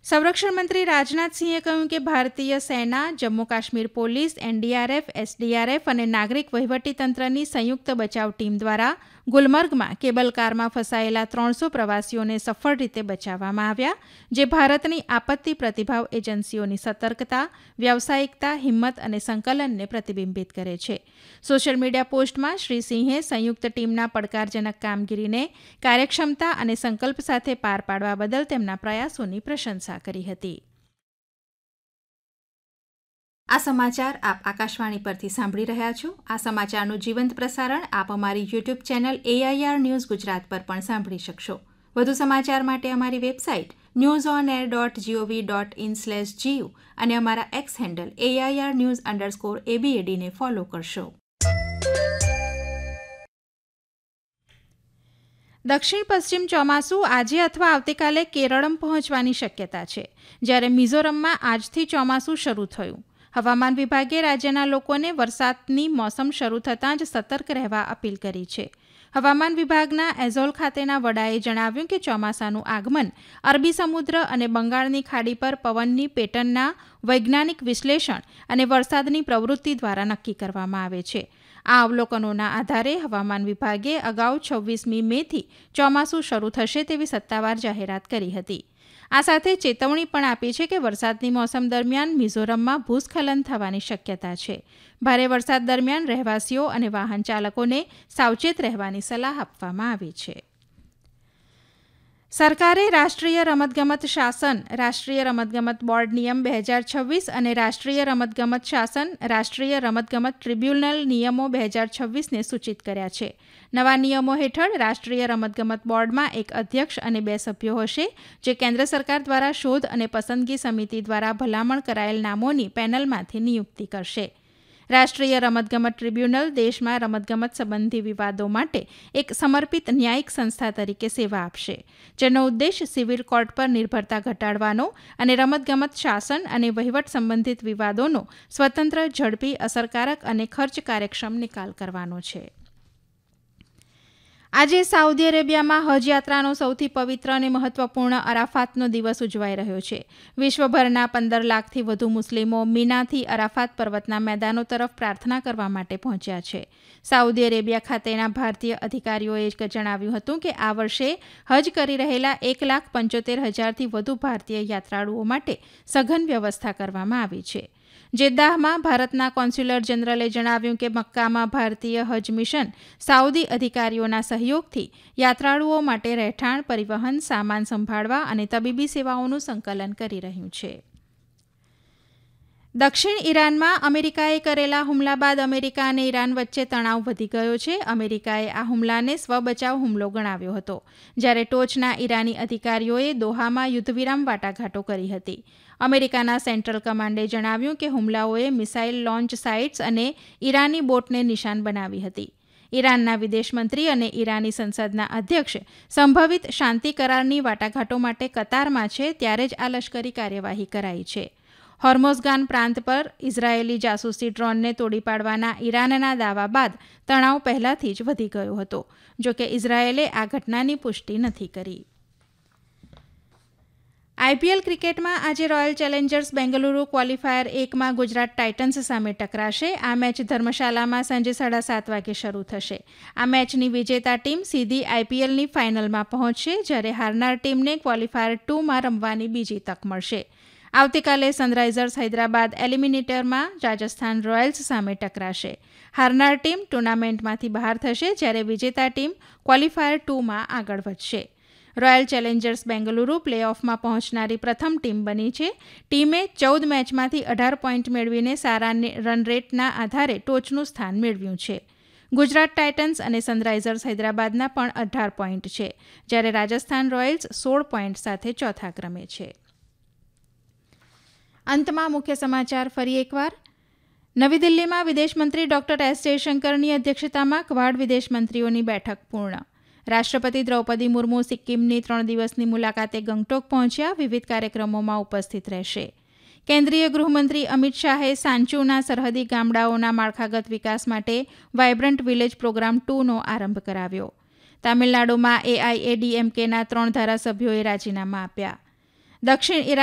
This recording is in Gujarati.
સંરક્ષણ મંત્રી રાજનાથસિંહે કહ્યું કે ભારતીય સેના, Jammu Kashmir police, NDRF, SDRF અને નાગરિક વહીવટીતંત્રની સંયુક્ત બચાવ ટીમ દ્વારા ગુલમર્ગમાં કેબલ કારમાં ફસાયેલા 300 પ્રવાસીઓને સફળ રીતે બચાવવામાં આવ્યા, જે ભારતની આપત્તિ પ્રતિભાવ એજન્સીઓની સતર્કતા, વ્યાવસાયિકતા, હિંમત અને સંકલનને પ્રતિબિંબિત કરે છે. સોશિયલ મીડિયા પોસ્ટમાં શ્રી સિંહે સંયુક્ત ટીમના પડકારજનક કામગીરીને કાર્યક્ષમતા અને સંકલ્પ સાથે પાર પાડવા બદલ તેમના પ્રયાસોની પ્રશંસા કરી હતી. આ સમાચાર આપ આકાશવાણી પરથી સાંભળી રહ્યા છો. આ સમાચારનું જીવંત પ્રસારણ આપ અમારી YouTube channel AIR news Gujarat પર પણ સાંભળી શકશો. વધુ સમાચાર માટે અમારી વેબસાઇટ newsonair.gov.in/gu અને અમારા એક્સ હેન્ડલ AIR_news_ABAD ને ફોલો કરશો. દક્ષિણ પશ્ચિમ ચોમાસું આજે અથવા આવતીકાલે કેરળમ પહોંચવાની શક્યતા છે, જ્યારે મિઝોરમમાં આજથી ચોમાસું શરૂ થયું. હવામાન વિભાગે રાજ્યના લોકોને વરસાદની મોસમ શરૂ થતાં જ સતર્ક રહેવા અપીલ કરી છે. હવામાન વિભાગના એઝોલ ખાતેના વડાએ જણાવ્યું કે ચોમાસાનું આગમન અરબી સમુદ્ર અને બંગાળની ખાડી પર પવનની પેટર્નના વૈજ્ઞાનિક વિશ્લેષણ અને વરસાદની પ્રવૃત્તિ દ્વારા નક્કી કરવામાં આવે છે. આ અવલોકનોના આધારે હવામાન વિભાગે અગાઉ 26મી મેથી ચોમાસું શરૂ થશે તેવી સત્તાવાર જાહેરાત કરી હતી. આ સાથે ચેતવણી પણ આપી છે કે વરસાદની મોસમ દરમિયાન મિઝોરમમાં ભૂસ્ખલન થવાની શક્યતા છે. ભારે વરસાદ દરમિયાન રહેવાસીઓ અને વાહન ચાલકોને સાવચેત રહેવાની સલાહ આપવામાં આવી છે. સરકારે રાષ્ટ્રીય રમતગમત શાસન, રાષ્ટ્રીય રમતગમત બોર્ડ નિયમ 2026 અને રાષ્ટ્રીય રમતગમત શાસન, રાષ્ટ્રીય રમતગમત ટ્રિબ્યુનલ નિયમો 2026ને સૂચિત કર્યા છે. નવા નિયમો હેઠળ રાષ્ટ્રીય રમતગમત બોર્ડમાં એક અધ્યક્ષ અને 2 સભ્યો હશે, જે કેન્દ્ર સરકાર દ્વારા શોધ અને પસંદગી સમિતિ દ્વારા ભલામણ કરાયેલ નામોની પેનલમાંથી નિયુક્તિ કરશે. રાષ્ટ્રીય રમતગમત ટ્રિબ્યુનલ દેશમાં રમતગમત સંબંધી વિવાદો માટે એક સમર્પિત ન્યાયિક સંસ્થા તરીકે સેવા આપશે, જેનો ઉદ્દેશ સિવિલ કોર્ટ પર નિર્ભરતા ઘટાડવાનો અને રમતગમત શાસન અને વહીવટ સંબંધિત વિવાદોનો સ્વતંત્ર, ઝડપી, અસરકારક અને ખર્ચ કાર્યક્ષમ નિકાલ કરવાનો છે. આજે સાઉદી અરેબિયામાં હજ યાત્રાનો સૌથી પવિત્ર અને મહત્વપૂર્ણ અરાફાતનો દિવસ ઉજવાઈ રહ્યો છે. વિશ્વભરના 15 લાખથી વધુ મુસ્લિમો મીનાથી અરાફાત પર્વતના મેદાનો તરફ પ્રાર્થના કરવા માટે પહોંચ્યા છે. સાઉદી અરેબિયા ખાતેના ભારતીય અધિકારીઓએ જણાવ્યું હતું કે આ વર્ષે હજ કરી રહેલા 1,75,000થી વધુ ભારતીય યાત્રાળુઓ માટે સઘન વ્યવસ્થા કરવામાં આવી છે. જેદ્દાહમાં ભારતના કોન્સ્યુલર જનરલે જણાવ્યું કે મક્કામાં ભારતીય હજ મિશન સાઉદી અધિકારીઓના સહયોગથી યાત્રાળુઓ માટે રહેઠાણ, પરિવહન, સામાન સંભાળવા અને તબીબી સેવાઓનું સંકલન કરી રહ્યું છે. દક્ષિણ ઈરાનમાં અમેરિકાએ કરેલા હુમલા બાદ અમેરિકા અને ઈરાન વચ્ચે તણાવ વધી ગયો છે. અમેરિકાએ આ હુમલાને સ્વબચાવ હુમલો ગણાવ્યો હતો, જ્યારે ટોચના ઈરાની અધિકારીઓએ દોહામાં યુદ્ધવિરામ વાટાઘાટો કરી હતી. અમેરિકાના સેન્ટ્રલ કમાન્ડે જણાવ્યું કે હુમલાઓએ મિસાઇલ લોન્ચ સાઇટ્સ અને ઈરાની બોટને નિશાન બનાવી હતી. ઈરાનના વિદેશમંત્રી અને ઈરાની સંસદના અધ્યક્ષ સંભવિત શાંતિ કરારની વાટાઘાટો માટે કતારમાં છે, ત્યારે જ આ લશ્કરી કાર્યવાહી કરાઈ છે. હોર્મોઝગાન પ્રાંત પર ઇઝરાયેલી જાસૂસી ડ્રોનને તોડી પાડવાના ઈરાનના દાવા બાદ તણાવ પહેલાથી જ વધી ગયો હતો. જોકે ઇઝરાયેલે આ ઘટનાની પુષ્ટિ નથી કરી. આઈપીએલ ક્રિકેટમાં આજે royal Challengers Bengaluru qualifier 1માં Gujarat Titans સામે ટકરાશે. આ મેચ ધર્મશાલામાં સાંજે 7:30 વાગે શરૂ થશે. આ મેચની વિજેતા ટીમ સીધી આઈપીએલની ફાઇનલમાં પહોંચશે, જ્યારે હારનાર ટીમને ક્વોલિફાયર 2માં રમવાની બીજી તક મળશે. આવતીકાલે સનરાઇઝર્સ હૈદરાબાદ એલિમિનેટરમાં રાજસ્થાન રોયલ્સ સામે ટકરાશે. હારનાર ટીમ ટુર્નામેન્ટમાંથી બહાર થશે, જ્યારે વિજેતા ટીમ ક્વોલિફાયર 2માં આગળ વધશે. રોયલ ચેલેન્જર્સ બેંગલુરુ પ્લેઓફમાં પહોંચનારી પ્રથમ ટીમ બની છે. ટીમે 14 મેચમાંથી 18 પોઈન્ટ મેળવીને સારા રનરેટના આધારે ટોચનું સ્થાન મેળવ્યું છે. ગુજરાત ટાઇટન્સ અને સનરાઇઝર્સ હૈદરાબાદના પણ 18 પોઈન્ટ છે, જ્યારે રાજસ્થાન રોયલ્સ 16 પોઈન્ટ સાથે ચોથા ક્રમે છે. અંતમાં મુખ્ય સમાચાર ફરી એકવાર. નવી દિલ્હીમાં વિદેશમંત્રી ડોક્ટર એસ જયશંકરની અધ્યક્ષતામાં ક્વાડ વિદેશમંત્રીઓની બેઠક પૂર્ણ. રાષ્ટ્રપતિ દ્રૌપદી મુર્મુ સિક્કિમની 3 દિવસની મુલાકાતે ગંગટોક પહોંચ્યા, વિવિધ કાર્યક્રમોમાં ઉપસ્થિત રહેશે. કેન્દ્રીય ગૃહમંત્રી અમિત શાહે સાંચુના સરહદી ગામડાઓના માળખાગત વિકાસ માટે વાયબ્રન્ટ વિલેજ પ્રોગ્રામ 2નો આરંભ કરાવ્યો. તામિલનાડુમાં AIADMKના 3 ધારાસભ્યોએ રાજીનામા આપ્યા. દક્ષિણ